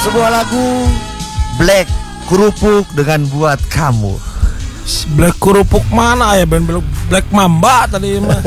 Sebuah lagu Black Kerupuk dengan Buat Kamu. Black Kerupuk mana ya, band Black Mamba tadi mah.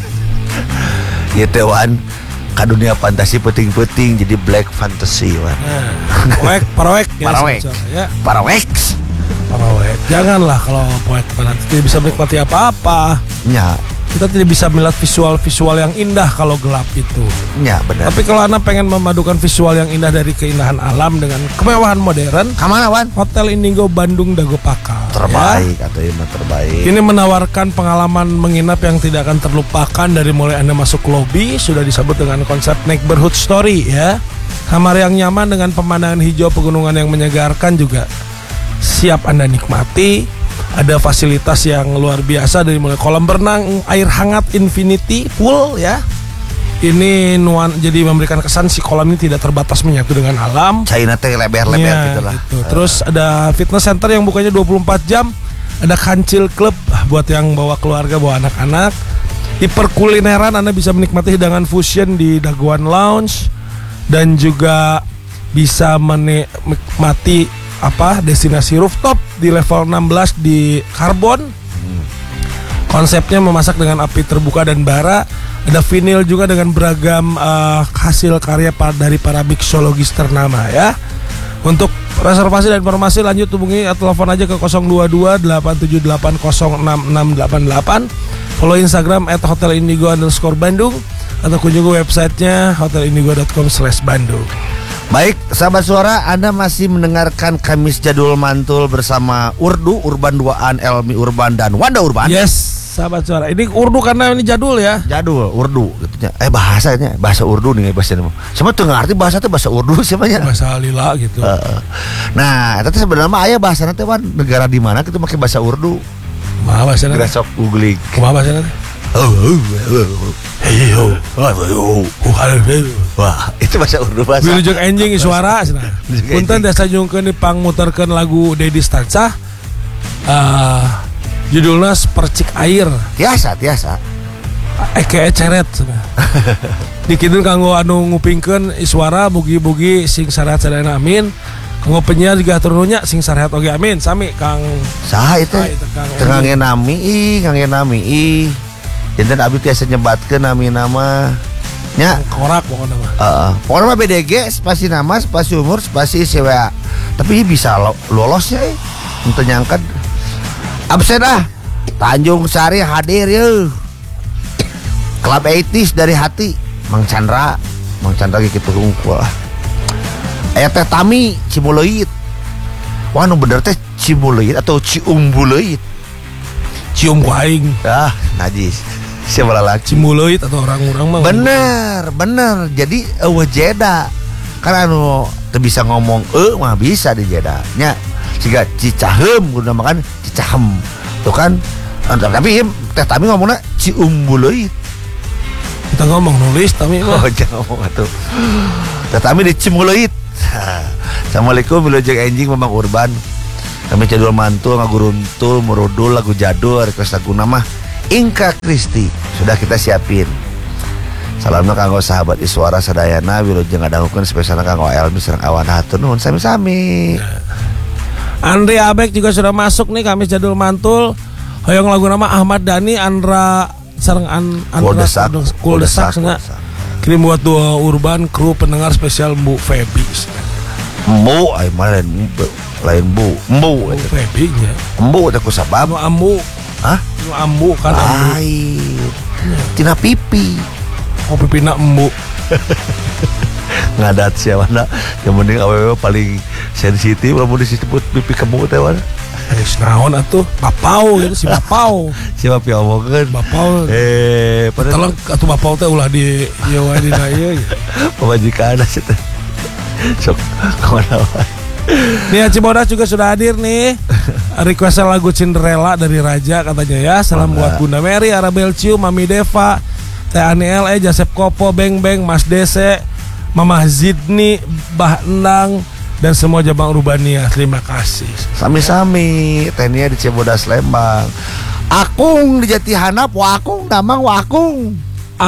Gitu Wan, ka dunia fantasi penting-penting jadi Black Fantasy Wan. Parawek ya. Parawek. Janganlah kalau poek nanti tidak bisa menikmati apa-apa. Ya. Kita tidak bisa melihat visual yang indah kalau gelap itu. Ya benar. Tapi kalau Anda pengen memadukan visual yang indah dari keindahan alam dengan kemewahan modern, kemana Wan? Hotel Indigo Bandung Dago Pakal. Terbaik ya. Atau yang terbaik. Ini menawarkan pengalaman menginap yang tidak akan terlupakan dari mulai Anda masuk lobi sudah disebut dengan konsep neighborhood story ya. Kamar yang nyaman dengan pemandangan hijau pegunungan yang menyegarkan juga siap Anda nikmati. Ada fasilitas yang luar biasa dari mulai kolam berenang, air hangat infinity pool ya. Ini jadi memberikan kesan si kolam ini tidak terbatas menyatu dengan alam. China teh lebar-lebar ya, gitu lah. Gitu. Terus ada fitness center yang bukanya 24 jam. Ada kancil club buat yang bawa keluarga, bawa anak-anak. Hiperkulineran, Anda bisa menikmati hidangan fusion di Daguan Lounge. Dan juga bisa menikmati destinasi rooftop di level 16 di Karbon. Konsepnya memasak dengan api terbuka dan bara. Ada vinil juga dengan beragam hasil karya dari para mixologis ternama ya. Untuk reservasi dan informasi lanjut hubungi atau telepon aja ke 022 878 06688. Follow Instagram @hotelindigo_bandung atau kunjungi websitenya hotelindigo.com/bandung. Baik, sahabat suara, Anda masih mendengarkan Kamis Jadul Mantul bersama Urdu, Urban Duaan, Elmi Urban, dan Wanda Urban. Yes, sahabat suara. Ini Urdu karena ini jadul ya. Jadul, Urdu gitu. Bahasanya, bahasa Urdu nih bahasanya. Sama tuh ngerti bahasa itu bahasa Urdu siapanya? Bahasa lila gitu. Nah, itu sebenarnya aya bahasanya teh Wan, negara di mana kita pakai bahasa Urdu? Kumaha bahasana? Sok googling. Kumaha bahasana? Wah, itu bahasa Urdu bahasa. Wilujeng anjing suara cenah. Punten dasa nyungkeun dipangmuterkeun lagu Dedi Stansa. Judulna Percik Air. Tiasa. Eke ceret cenah. Dikideun kanggo anu ngupingkeun suara bugi-bugi sing sarehat sadayana amin. Kanggo penyiar juga turunnya sing sarehat oge amin. Sami Kang. Saha itu? Kang nami. Jantan abdi tiasa nyebatkeun nami nama nya korak pokoknya mah. Pokoknya mah BDG spasi nama, spasi umur, spasi CWA. Tapi bisa lolos ya. Untuk nyangkat absen Tanjung Sari hadir ya. Club 80s dari hati Mang Chandra gitu hungkul. Aya teh Tami Cimuleut. Wah nu bener teh Cimuleut atau Ciumbuleut? Cium ku aing. Najis. Siapa lagi Cimuleut atau orang-orang mah bener jadi jeda kan anu teu bisa ngomong mah bisa di jeda nya siga Cicahem kudu makan Cicahem tuh kan tapi teh Tami ngomongna Ciumbuleut kita ngomong nulis Tami mah jangan ngomong atuh teh Tami di Cimuleut. Assalamualaikum wilujeng anjing Memang Urban kami jadul mantul ngaguruntul merudul lagu jadul request lagu nama Inka Kristi sudah kita siapin. Salamna kanggo sahabat Iswara sadayana wilujeng ngadangukeun spesialna kanggo Elmi sareng Awan hatur nuhun sami-sami. Andre Abek juga sudah masuk nih Kamis Jadul Mantul. Hoyong lagu nama Ahmad Dhani Andra sareng Andra Kuldesak kirim buat dua Urban kru pendengar spesial Bu Febi. Mbu ai mah lain Bu. Mbu Febi nya. Mbu teh ku sabab ambu. Hah? Ambu kan lain. Tina pipi. Oh pipina embu. Ngadat siapa nak? Yang penting awewe paling sensitif lamun disebut pipi kemu teh wan. Naon atuh? Bapau gitu si Bapau. Siapa pi omongkeun? Bapau. Teleng atuh Bapau teh ulah di ieu wae dina ieu. Pamajikan teh. Sok kemana wae. Nia Cibodas juga sudah hadir nih. Request lagu Cinderella dari Raja katanya ya. Salam buat Bunda Mary, Arabel Ciu, Mami Deva, Teh Aniel, Jasep Kopo, Beng Beng, Mas Dese, Mama Zidni, Bah Endang, dan semua Jabang Urbania. Terima kasih. Sami-sami. Tenia di Cibodas Lembang. Akung di Jatihanap, Wakung, Damang Wakung.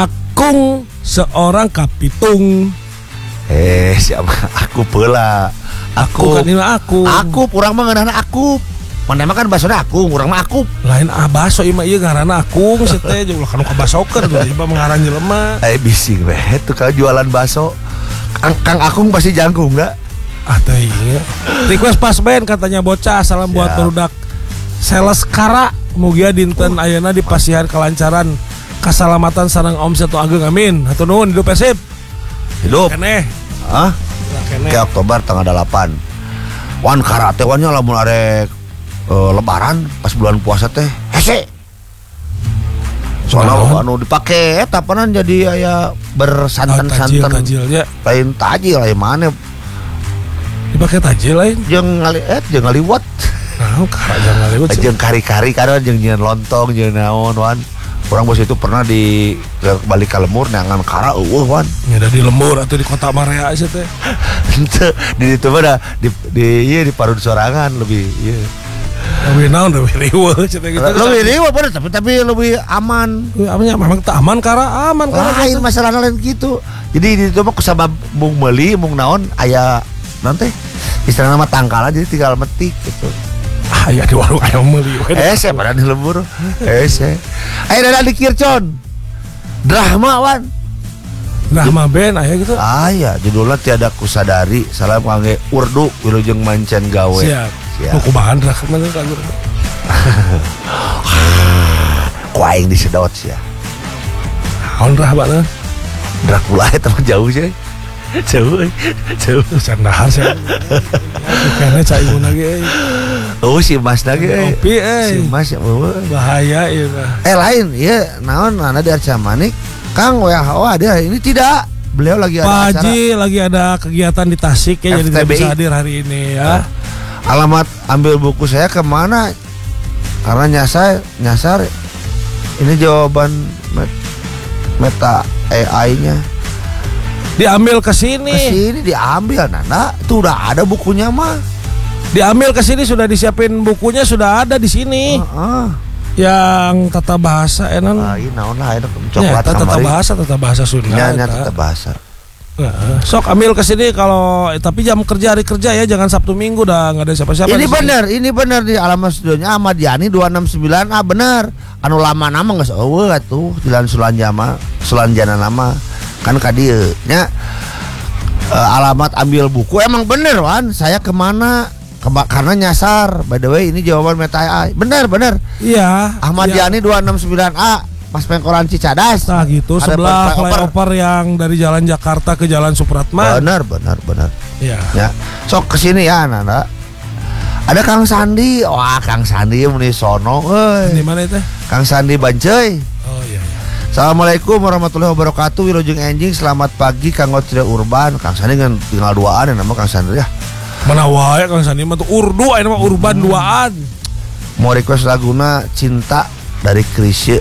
Akung seorang kapitung. Siapa? Aku pula. Aku kan ini aku. Aku urang mah ngeunahna aku. Mana mah kan basona aku, urang mah aku. Lain baso ieu mah ieu ngaranna aku geus teh jeung kanu kabasokeun tuh ieu mah ngaran jelema. Bising we itu kalau jualan baso. Kang Akung pasti jangkung enggak? Teh iya. Request pas band katanya bocah salam buat barudak sales kara mugia dinten ayeuna dipasihan kelancaran keselamatan sareng omset tu ageng amin. Hatur nuhun hidup Persib. Hidup. Keneh. Hah? Ke Oktober tanggal 8. Wan karate wannya lamun arek lebaran pas bulan puasa teh hese. Soalnya anu dipake eta panan jadi aya bersantan-santan. Tajil lain tajil lain mana? Dipake tajil lain jeung ngaliwat. Nah, jeung ngaliwat. Jeung kari-kari karena jeung nyeun lontong jeung naon wan. Orang bos itu pernah di balik ke lemur neangan kara wan. Ya di lemur atau di kota Marea sih teh. Di situ mah di parut sorangan lebih ieu. Lebih naon lebih riweuh cenah gitu. Lebih riweuh bener tapi lebih aman. Amanya memang teu aman kara lain masalahna lain gitu. Jadi di situ mah kusabab mung meuli mung naon aya naon teh istilahna mah tangkal jadi tinggal metik gitu. Ya di warung ayam meuli we. Saya pada di lembur. Saya. Aya dada di Kircon. Drama wan. Drama band aya gitu. Aya judulnya Tiada Kusadari. Salam kangge Urdu wilujeng mancen gawe. Siap. Buku bahan drak mana lagu. Ku aing disedot sia. Naon drah bana? Dracula eta mah jauh sih. Jauh. Candahar sih. Kayaknya cai mun lagi. Oh si Mas lagi. Kopi Si Mas ya bahaya ieu mah. Lain ieu naon ana di Arca Manik. Kang WHO ada ini tidak. Beliau lagi ada Pak acara. Haji lagi ada kegiatan di Tasik ya jadi tidak bisa hadir hari ini ya. Alamat ambil buku saya kemana? Karena nyasar. Ini jawaban meta AI-nya. Diambil ke sini. Kesini diambil, Nana. Itu udah ada bukunya mah. Diambil ke sini sudah disiapin bukunya sudah ada di sini. Yang tata bahasa enan. Ini naon lah coklat tata bahasa Sunda. Nya tata bahasa. Sok ambil ke sini kalau tapi jam kerja hari kerja ya jangan Sabtu Minggu dah nggak ada siapa-siapa. Ini benar di alamat studionya Ahmad Yani 269 benar. Anu lama nama geus eueuh atuh Jalan Sulanjana nama kan ka dieu nya. Alamat ambil buku emang bener wan. Saya kemana? Karena nyasar. By the way ini jawaban meta AI. Benar. Iya. Ahmad Yani 269A. Mas Pengkolan Cicadas. Nah gitu sebelah flyover yang dari Jalan Jakarta ke Jalan Supratman. Benar. Iya. Ya. Sok kesini ya Nanda. Ada Kang Sandi. Wah Kang Sandi meni sono euy. Di mana itu? Kang Sandi Banceuy. Oh iya. Assalamualaikum warahmatullahi wabarakatuh. Wilujeng enjing selamat pagi Kang Trio Urban. Kang Sandi kan tinggal duaan ya nama Kang Sandi ya. Mana wae Kang Sandi mah tuh Urdu aya nama Urban duaan. Mau request laguna Cinta dari Krisye.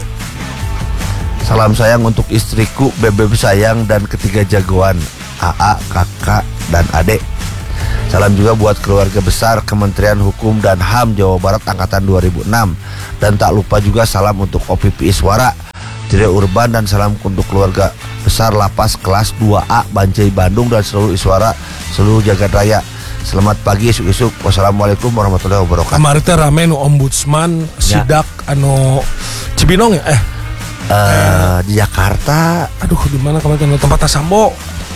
Salam sayang untuk istriku, bebek sayang dan ketiga jagoan AA, kakak dan adek. Salam juga buat keluarga besar Kementerian Hukum dan HAM Jawa Barat angkatan 2006. Dan tak lupa juga salam untuk OPP Iswara, Trio Urban dan salam untuk keluarga besar Lapas kelas 2A Bancai Bandung dan seluruh Iswara, seluruh jagat raya. Selamat pagi isuk-isuk. Wassalamualaikum warahmatullahi wabarakatuh. Kemarin teh rame nu ombudsman sidak anu Cibinong ya di Jakarta. Aduh di mana kemarin tempat Sambo.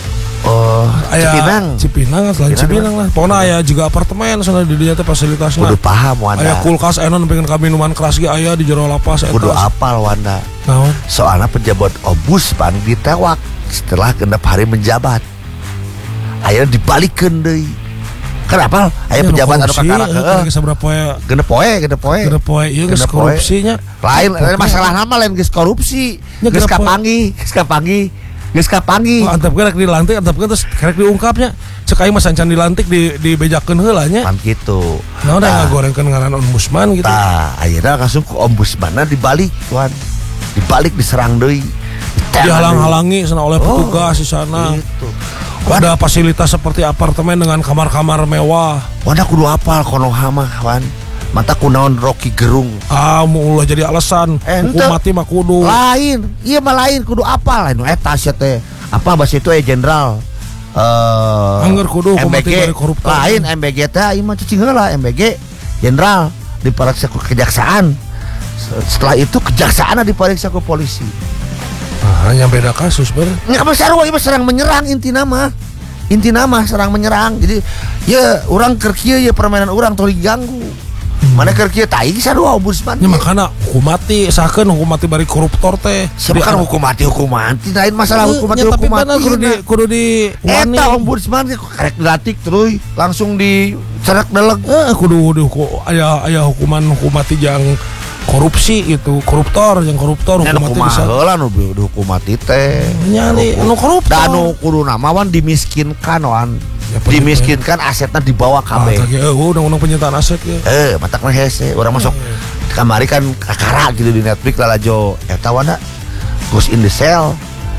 Cipinang lah. Pokoknya aya juga apartemen sana di dieu teh fasilitasna. Kudu paham Wanda. Aya kulkas aya nu pengen ka minuman keras ge aya di jero lapas eta. Kudu apal Wanda. Naon? Soalnya pejabat ombudsman ditewak setelah genep hari menjabat. Aya dibalikeun deui. Kenapa? Aya pejabat anu kakara heeh. Genep poe ieu geus korupsinya. Lain masalah nama lain geus korupsi. Geus kapanggih. Antepkeun rek dilantik, terus rek diungkapnya. Cek aing mah sancan dilantik dibejakeun heula nya. Pan kitu. Nah udah ngagorengkeun ngaran ombudsman gitu. Tah, ayeuna langsung ku ombudsmanna dibalik, tuan. Dibalik diserang deui. Dihalang-halangi sana oleh petugas di sana. Gitu. Ada fasilitas seperti apartemen dengan kamar-kamar mewah. Wanda kudu apal Konoha mah, Wan. Mata kunaon Rocky Gerung. Mulai jadi alasan hukum mati mah kudu. Lain, iya mah lain kudu apal lain eta sia teh. Apa bahasa itu jenderal. Angger kudu hukum mati bari MBG koruptor. lain MBG teh ieu mah cicing heula MBG jenderal diperiksa ku kejaksaan. Setelah itu kejaksaan diperiksa ku polisi. Yang beda kasus ber. Nya sarua ieu serang menyerang inti nama serang menyerang. Jadi ya orang keur kieu ya permainan orang teu diganggu. Mana keur kieu tai sarua ombudsman. Ya makana hukum mati sakeun hukum mati bari koruptor teh. Siapa kan hukum mati lain masalah hukum mati tapi mana kudu di eta ombudsman karek gratik terus langsung dicerak deleg. Kudu aya hukuman hukum mati yang korupsi gitu, koruptor hukum mati bisa. Heula nu hukum mati teh. Nya nu koruptor. Da anu kudu namawan dimiskinkan wan. Dimiskinkan asetnya dibawa kabeh. Undang-undang penyitaan aset ya. Matakna hese urang masuk kamari kan kakara gitu di Netflix lalajo eta wana Ghost in the Shell.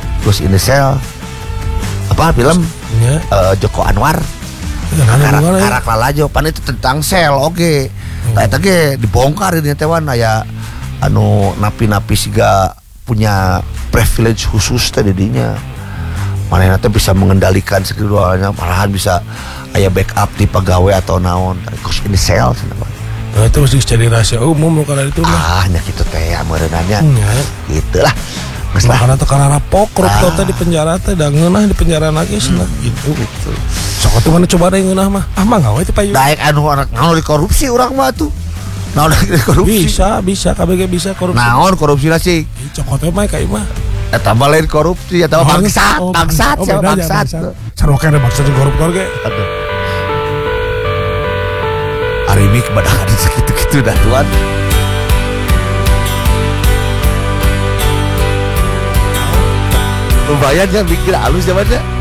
Apa film? Joko Anwar. Karak lalajo pan itu tentang sel oke. Eta ge dibongkar ini teh wana aya anu napi-napi siga punya privilege khusus teh didinya. Manehna teh bisa mengendalikan sekeduanya, malahan bisa aya backup di pegawai atau naon. Ghost in the Shell cenah. Nah, itu mesti jadi rahasia umum kalau itu mah. Nya kitu teh meureunanya. Gitulah. Geus lah. Makana teu kana rapok, koruptor teh di penjara teh da ngeunah di penjara lagi cenah gitu. Sok atuh mana coba deui ngeunah mah. Mah gawe teh payu. Daek anu anak naon dikorupsi urang mah tuh. Naon dikorupsi? Bisa KBG bisa korupsi. Naon korupsina sih? Cokot teh mah kayak mah. Eta mah lain korupsi, eta mah bangsat. Saroke ada bangsat koruptor ge. Aduh. Arimi kebadangan segitu-gitu dah tuan. Lumayan ya bikin halus ya